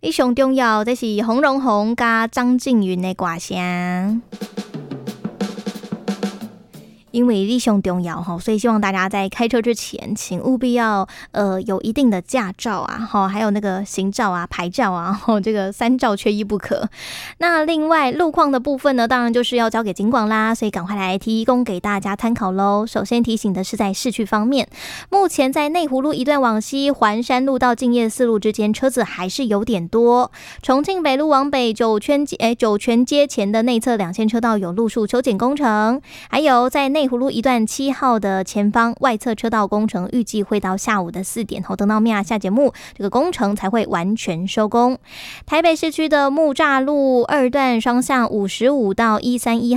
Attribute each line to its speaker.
Speaker 1: 你上重要这是洪荣宏加张静云的歌声。因为立上重要，所以希望大家在开车之前，请务必要有一定的驾照啊，还有那个行照啊、牌照啊，这个3照缺一不可。那另外路况的部分呢，当然就是要交给警广啦，所以赶快来提供给大家参考咯。首先提醒的是在市区方面，目前在内湖路一段往西环山路到敬业四路之间车子还是有点多，重庆北路往北九泉街前的内侧2线车道有路树修剪工程，还有在内湖路一段7号的前方外侧车道工程预计会到下午的4点后，等到米娅下节目，这个工程才会完全收工。台北市区的木栅路2段双向55到131号